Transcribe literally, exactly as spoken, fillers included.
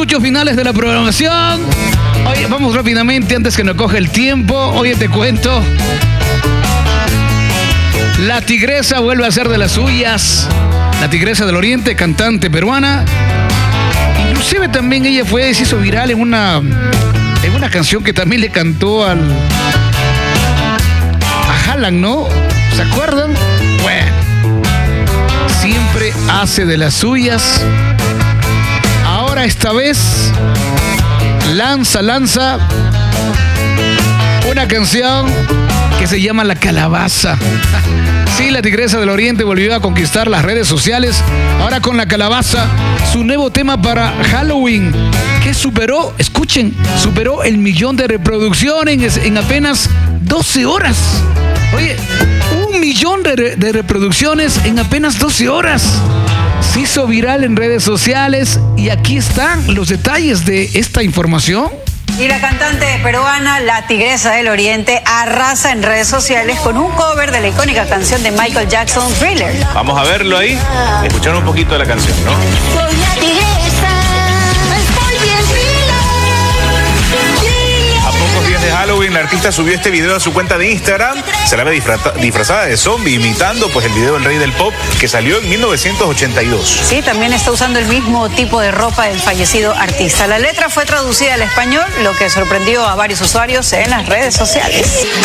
cartuchos finales de la programación. Oye, vamos rápidamente antes que nos coge el tiempo. Oye, te cuento. La Tigresa vuelve a hacer de las suyas. La Tigresa del Oriente, cantante peruana. Inclusive también ella fue, se hizo viral en una, en una canción que también le cantó al... a Haaland, ¿no? ¿Se acuerdan? Bueno, siempre hace de las suyas. Ahora esta vez lanza, lanza una canción que se llama La Calabaza. Sí, la Tigresa del Oriente volvió a conquistar las redes sociales. Ahora con La Calabaza, su nuevo tema para Halloween, que superó, escuchen, superó el millón de reproducciones en apenas doce horas. Oye, un millón de, de reproducciones en apenas doce horas. Se hizo viral en redes sociales y aquí están los detalles de esta información. Y la cantante peruana, La Tigresa del Oriente, arrasa en redes sociales con un cover de la icónica canción de Michael Jackson, Thriller. Vamos a verlo ahí, escuchar un poquito de la canción, ¿no? Soy la tigresa, estoy bien thriller. A pocos días de Halloween, la artista subió este video a su cuenta de Instagram. Se la ve disfra- disfrazada de zombie, imitando pues el video del rey del pop que salió en mil novecientos ochenta y dos. Sí, también está usando el mismo tipo de ropa del fallecido artista. La letra fue traducida al español, lo que sorprendió a varios usuarios en las redes sociales.